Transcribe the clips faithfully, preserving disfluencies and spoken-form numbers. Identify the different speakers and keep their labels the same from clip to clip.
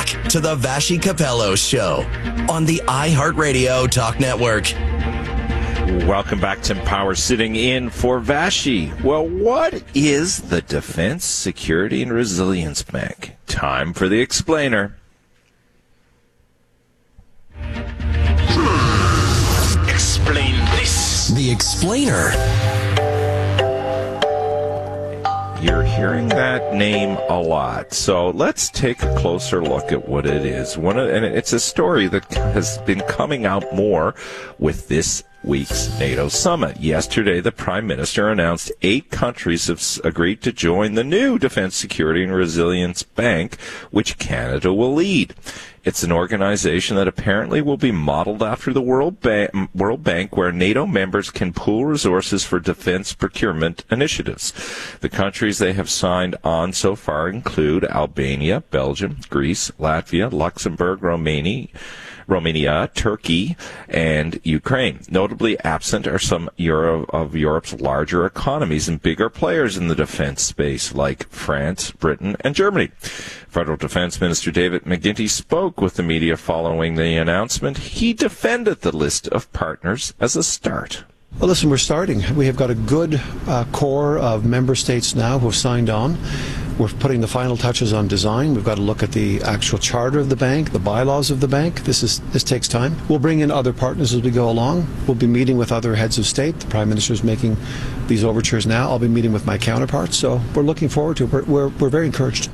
Speaker 1: to the Vassy Capello Show on the iHeartRadio Talk Network.
Speaker 2: Welcome back, Tim Powers sitting in for Vassy. Well, what is the Defense, Security, and Resilience Bank? Time for the explainer.
Speaker 3: Hmm. Explain this.
Speaker 1: The explainer.
Speaker 2: You're hearing that name a lot, so let's take a closer look at what it is. One of, and it's a story that has been coming out more with this week's NATO summit. Yesterday, the Prime Minister announced eight countries have agreed to join the new Defense, Security, and Resilience Bank, which Canada will lead. It's an organization that apparently will be modeled after the World, ba- World Bank, where NATO members can pool resources for defense procurement initiatives. The countries they have signed on so far include Albania, Belgium, Greece, Latvia, Luxembourg, Romania, Romania, Turkey, and Ukraine. Notably absent are some Euro of Europe's larger economies and bigger players in the defense space, like France, Britain, and Germany. Federal Defense Minister David McGuinty spoke with the media following the announcement. He defended the list of partners as a start.
Speaker 4: Well, listen, we're starting. We have got a good uh, core of member states now who have signed on. We're putting the final touches on design. We've got to look at the actual charter of the bank, the bylaws of the bank. This is this takes time. We'll bring in other partners as we go along. We'll be meeting with other heads of state. The Prime Minister is making these overtures now. I'll be meeting with my counterparts. So we're looking forward to it. We're, we're, we're very encouraged.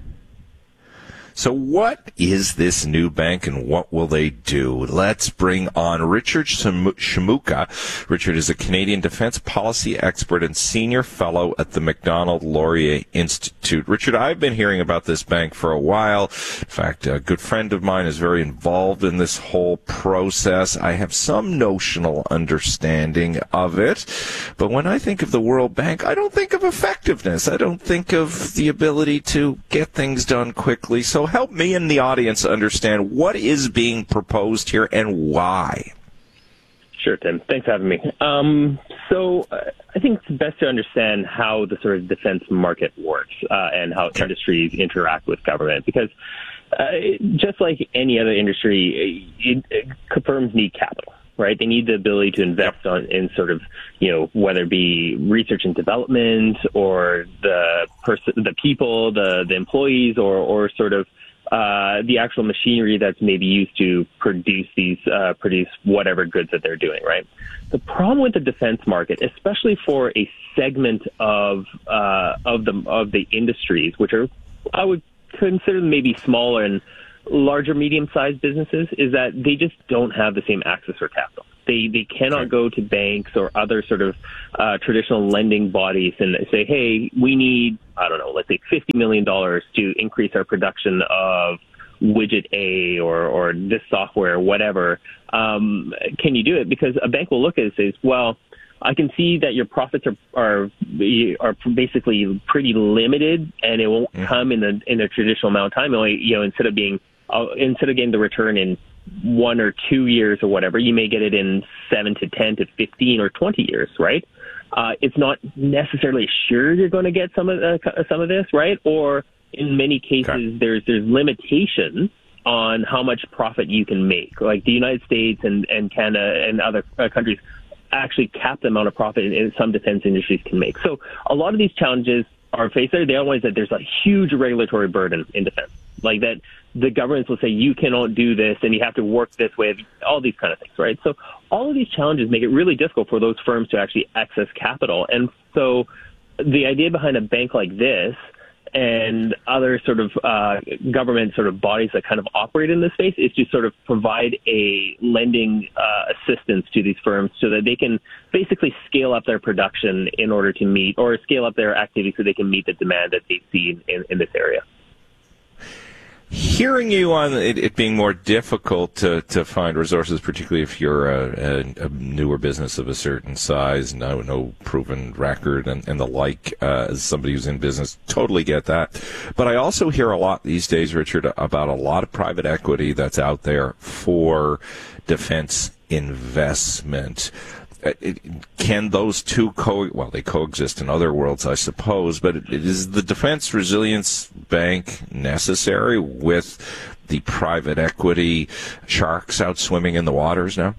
Speaker 2: So what is this new bank and what will they do? Let's bring on Richard Shimooka. Richard is a Canadian defense policy expert and senior fellow at the Macdonald-Laurier Institute. Richard, I've been hearing about this bank for a while. In fact, a good friend of mine is very involved in this whole process. I have some notional understanding of it. But when I think of the World Bank, I don't think of effectiveness. I don't think of the ability to get things done quickly. So help me and the audience understand what is being proposed here and why.
Speaker 5: Sure, Tim. Thanks for having me. Um, so uh, I think it's best to understand how the sort of defense market works uh, and how okay. industries interact with government, because uh, just like any other industry, it, it, firms need capital. Right, they need the ability to invest on in sort of, you know, whether it be research and development or the person, the people, the the employees, or or sort of uh, the actual machinery that's maybe used to produce these uh, produce whatever goods that they're doing. Right. The problem with the defense market, especially for a segment of uh, of the of the industries, which are I would consider maybe smaller and larger, medium-sized businesses, is that they just don't have the same access for capital. They they cannot go to banks or other sort of uh, traditional lending bodies and say, hey, we need, I don't know, let's say fifty million dollars to increase our production of widget A or, or this software, whatever. Um, can you do it? Because a bank will look at it and say, well, I can see that your profits are are are basically pretty limited, and it won't mm-hmm. come in the in the traditional amount of time. Only, you know, instead of being uh, instead of getting the return in one or two years or whatever, you may get it in seven to ten to fifteen or twenty years, right? Uh, it's not necessarily sure you're going to get some of uh, some of this, right? Or in many cases, okay. there's there's limitations on how much profit you can make. Like the United States and and Canada and other uh, countries actually cap the amount of profit in some defense industries can make. So a lot of these challenges are faced there. The other one is that there's a huge regulatory burden in defense, like that the governments will say you cannot do this and you have to work this way, all these kind of things, right? So all of these challenges make it really difficult for those firms to actually access capital. And so the idea behind a bank like this and other sort of uh, government sort of bodies that kind of operate in this space is to sort of provide a lending uh, assistance to these firms so that they can basically scale up their production in order to meet, or scale up their activity so they can meet the demand that they see in, in, in this area.
Speaker 2: Hearing you on it, it being more difficult to, to find resources, particularly if you're a, a, a newer business of a certain size, no no proven record and, and the like, uh, as somebody who's in business, totally get that. But I also hear a lot these days, Richard, about a lot of private equity that's out there for defense investment. can those two co well they coexist in other worlds, I suppose, but is the Defense Resilience Bank necessary with the private equity sharks out swimming in the waters now?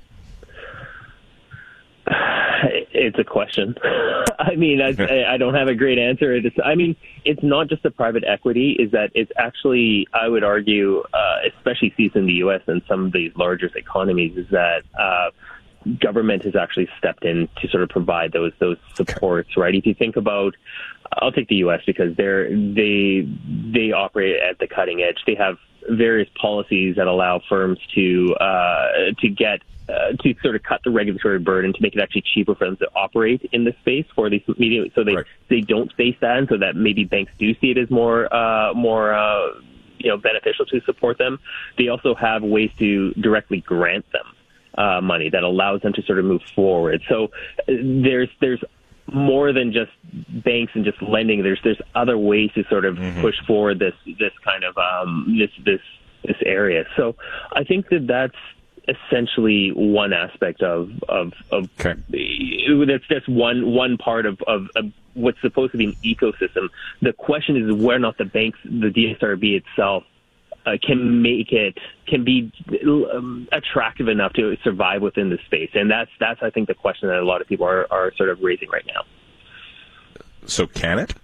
Speaker 5: It's a question. I mean, I, I don't have a great answer. It's, I mean, it's not just the private equity. Is that it's actually, I would argue, uh, especially sees in the U S and some of these largest economies, is that uh, government has actually stepped in to sort of provide those those supports. Right? If you think about, I'll take the U S because they're they they operate at the cutting edge. They have various policies that allow firms to uh, to get. Uh, to sort of cut the regulatory burden to make it actually cheaper for them to operate in this space for these media, so they right. they don't face that, and so that maybe banks do see it as more uh, more uh, you know beneficial to support them. They also have ways to directly grant them uh, money that allows them to sort of move forward. So uh, there's there's more than just banks and just lending. There's there's other ways to sort of mm-hmm. push forward this this kind of um, this this this area. So I think that that's essentially one aspect of of, of
Speaker 2: okay.
Speaker 5: that's that's one one part of, of, of what's supposed to be an ecosystem. The question is whether or not the banks, the D S R B itself, uh, can make it can be um, attractive enough to survive within the space, and that's that's I think the question that a lot of people are, are sort of raising right now.
Speaker 2: So can it?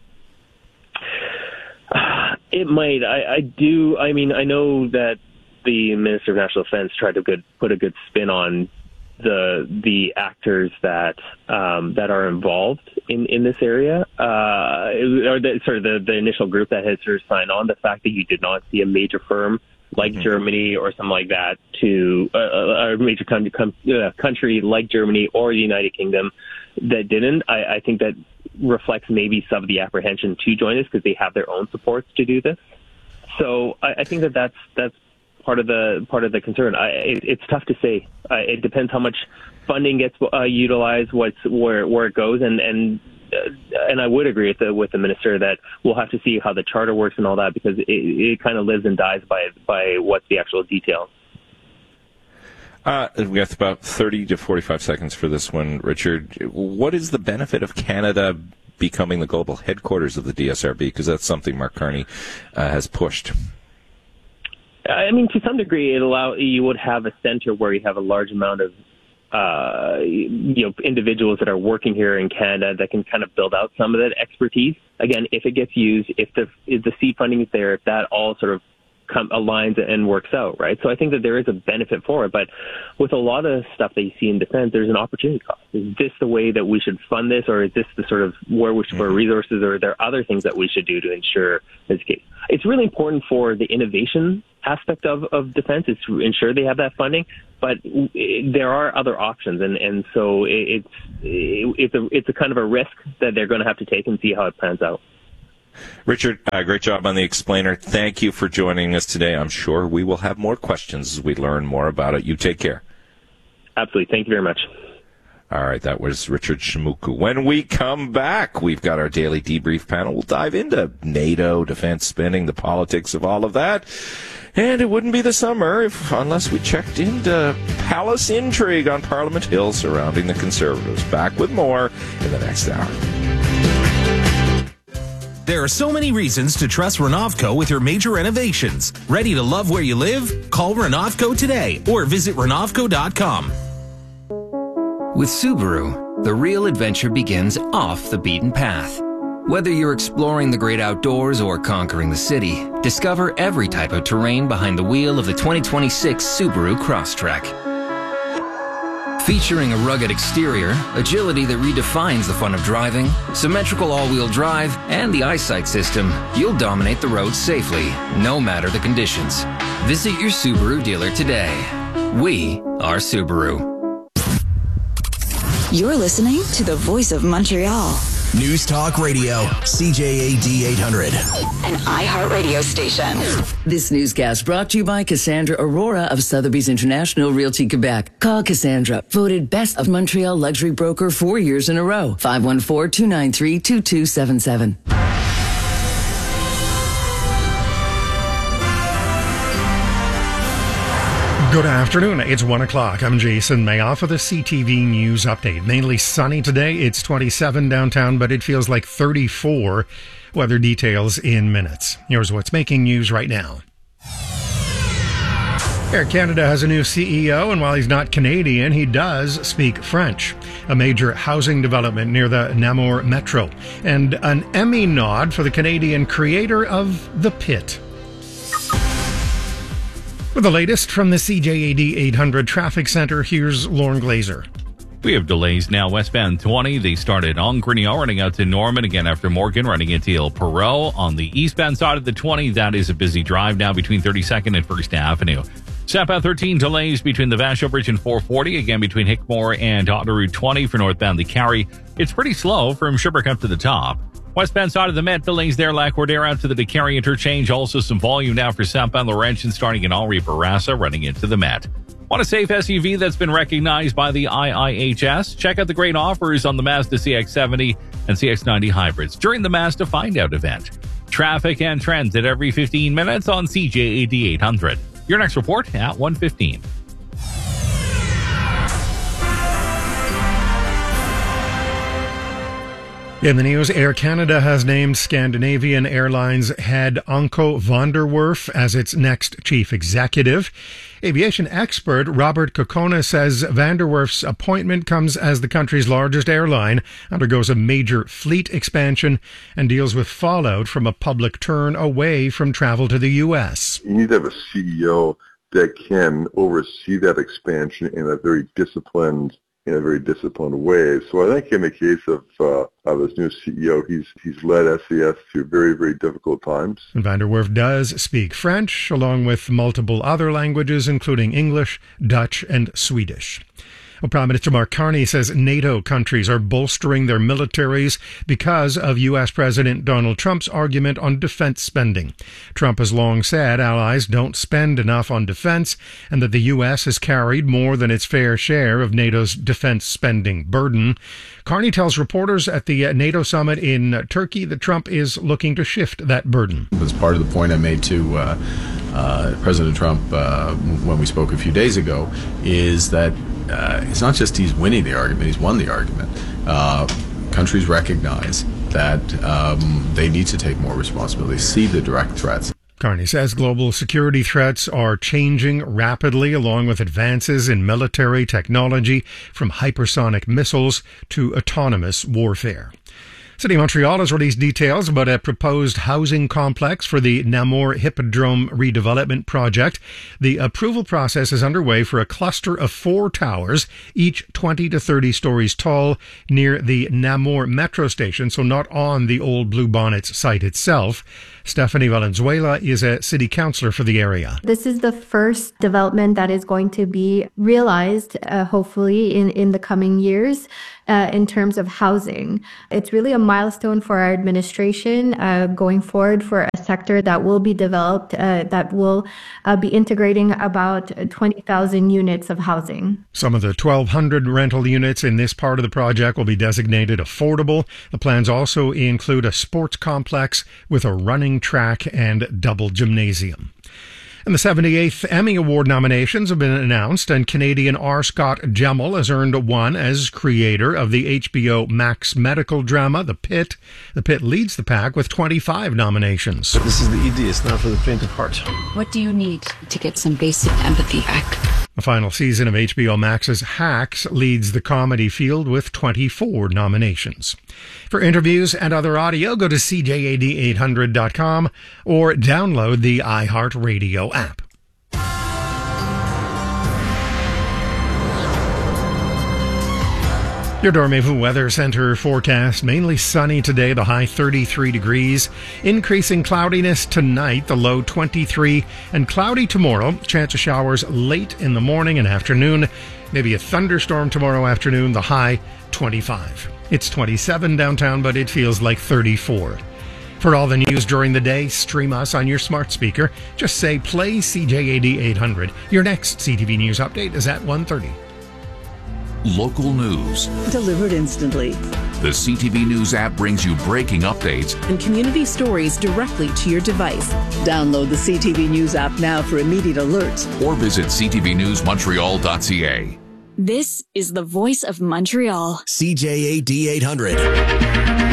Speaker 5: Uh, it might. I, I do. I mean, I know that the Minister of National Defense tried to good, put a good spin on the the actors that um, that are involved in, in this area, uh, or the, sort of the, the initial group that has sort of signed on. The fact that you did not see a major firm like mm-hmm. Germany or something like that to uh, a major country, uh, country like Germany or the United Kingdom that didn't, I, I think that reflects maybe some of the apprehension to join us because they have their own supports to do this. So I, I think that that's that's. part of the part of the concern. I, it, it's tough to say. Uh, it depends how much funding gets uh, utilized, what's where where it goes, and and uh, and I would agree with the with the minister that we'll have to see how the charter works and all that because it, it kind of lives and dies by by what's the actual details.
Speaker 2: Uh, we have about thirty to forty-five seconds for this one, Richard. What is the benefit of Canada becoming the global headquarters of the D S R B? Because that's something Mark Carney uh, has pushed.
Speaker 5: I mean, to some degree, it allow you would have a center where you have a large amount of uh, you know individuals that are working here in Canada that can kind of build out some of that expertise. Again, if it gets used, if the if the seed funding is there, if that all sort of come, aligns and works out, right? So I think that there is a benefit for it. But with a lot of stuff that you see in defense, there's an opportunity cost. Is this the way that we should fund this, or is this the sort of where we should put resources, or are there other things that we should do to ensure this case? It's really important for the innovation aspect of, of defense is to ensure they have that funding, but it, there are other options, and, and so it, it's it, it's a it's a kind of a risk that they're going to have to take and see how it pans out.
Speaker 2: Richard, uh, great job on the explainer. Thank you for joining us today. I'm sure we will have more questions as we learn more about it. You take care.
Speaker 5: Absolutely. Thank you very much.
Speaker 2: All right, that was Richard Shimooku. When we come back, we've got our daily debrief panel. We'll dive into NATO, defense spending, the politics of all of that. And it wouldn't be the summer if, unless we checked into palace intrigue on Parliament Hill surrounding the Conservatives. Back with more in the next hour.
Speaker 6: There are so many reasons to trust Renovco with your major renovations. Ready to love where you live? Call Renovco today or visit Renovco dot com.
Speaker 7: With Subaru, the real adventure begins off the beaten path. Whether you're exploring the great outdoors or conquering the city, discover every type of terrain behind the wheel of the twenty twenty-six Subaru Crosstrek. Featuring a rugged exterior, agility that redefines the fun of driving, symmetrical all-wheel drive, and the eyesight system, you'll dominate the road safely, no matter the conditions. Visit your Subaru dealer today. We are Subaru.
Speaker 8: You're listening to the Voice of Montreal.
Speaker 1: News Talk Radio, C J A D eight hundred.
Speaker 8: An iHeartRadio station.
Speaker 9: This newscast brought to you by Cassandra Aurora of Sotheby's International Realty Quebec. Call Cassandra, voted Best of Montreal Luxury Broker four years in a row. five one four, two nine three, two two seven seven.
Speaker 10: Good afternoon. It's one o'clock. I'm Jason Mayoff with a C T V News update. Mainly sunny today. It's twenty-seven downtown, but it feels like thirty-four. Weather details in minutes. Here's what's making news right now. Air Canada has a new C E O, and while he's not Canadian, he does speak French. A major housing development near the Namur Metro. And an Emmy nod for the Canadian creator of The Pit. For the latest from the C J A D eight hundred Traffic Center, here's Lauren Glazer.
Speaker 11: We have delays now westbound twenty. They started on Grinnell running out to Norman again after Morgan running into El Perot. On the eastbound side of the twenty, that is a busy drive now between thirty-second and First Avenue. Southbound thirteen delays between the Vashon Bridge and four forty, again between Hickmore and Ottawa Route twenty for northbound the Carry. It's pretty slow from Sherbrooke up to the top. Westbound side of the Met, delays there, Lac-Cordero out to the DeCarry interchange. Also some volume now for southbound Laurentian starting in Henri Bourassa running into the Met. Want a safe S U V that's been recognized by the I I H S? Check out the great offers on the Mazda C X seventy and C X ninety hybrids during the Mazda Find Out event. Traffic and trends at every fifteen minutes on C J A D eight hundred. Your next report at one fifteen.
Speaker 10: In the news, Air Canada has named Scandinavian Airlines head Anko van der Werf as its next chief executive. Aviation expert Robert Kokona says van der Werf's appointment comes as the country's largest airline undergoes a major fleet expansion and deals with fallout from a public turn away from travel to the U S.
Speaker 12: You need to have a C E O that can oversee that expansion in a very disciplined in a very disciplined way. So I think in the case of uh, of this new C E O, he's he's led S E S through very, very difficult times.
Speaker 10: And van der Werf does speak French, along with multiple other languages, including English, Dutch, and Swedish. Well, Prime Minister Mark Carney says NATO countries are bolstering their militaries because of U S President Donald Trump's argument on defense spending. Trump has long said allies don't spend enough on defense and that the U S has carried more than its fair share of NATO's defense spending burden. Carney tells reporters at the NATO summit in Turkey that Trump is looking to shift that burden.
Speaker 13: That's part of the point I made to uh, uh, President Trump uh, when we spoke a few days ago, is that Uh, it's not just he's winning the argument, he's won the argument. Uh, countries recognize that um, they need to take more responsibility, see the direct threats.
Speaker 10: Carney says global security threats are changing rapidly, along with advances in military technology from hypersonic missiles to autonomous warfare. City of Montreal has released details about a proposed housing complex for the Namur Hippodrome redevelopment project. The approval process is underway for a cluster of four towers, each twenty to thirty stories tall, near the Namur metro station, so not on the old Bluebonnets site itself. Stephanie Valenzuela is a city councillor for the area.
Speaker 14: This is the first development that is going to be realized, uh, hopefully, in, in the coming years. Uh, in terms of housing. It's really a milestone for our administration uh, going forward for a sector that will be developed, uh, that will uh, be integrating about twenty thousand units of housing. Some of the twelve hundred rental units in this part of the project will be designated affordable. The plans also include a sports complex with a running track and double gymnasium. And the seventy-eighth Emmy Award nominations have been announced, and Canadian R. Scott Gemmell has earned one as creator of the H B O Max medical drama, The Pit. The Pit leads the pack with twenty-five nominations.
Speaker 15: This is the easiest now for the faint of heart.
Speaker 16: What do you need to get some basic empathy back?
Speaker 10: The final season of H B O Max's Hacks leads the comedy field with twenty-four nominations. For interviews and other audio, go to C J A D eight hundred dot com or download the iHeartRadio app. Your Dormevu Weather Center forecast, mainly sunny today, the high thirty-three degrees. Increasing cloudiness tonight, the low twenty-three. And cloudy tomorrow, chance of showers late in the morning and afternoon. Maybe a thunderstorm tomorrow afternoon, the high twenty-five. It's twenty-seven downtown, but it feels like thirty-four. For all the news during the day, stream us on your smart speaker. Just say, play C J A D eight hundred. Your next C T V News update is at one thirty.
Speaker 17: Local news.
Speaker 9: Delivered instantly.
Speaker 17: The C T V News app brings you breaking updates
Speaker 18: and community stories directly to your device.
Speaker 9: Download the C T V News app now for immediate alerts.
Speaker 17: or visit c t v news montreal dot c a.
Speaker 8: This is the voice of Montreal.
Speaker 1: C J A D eight hundred.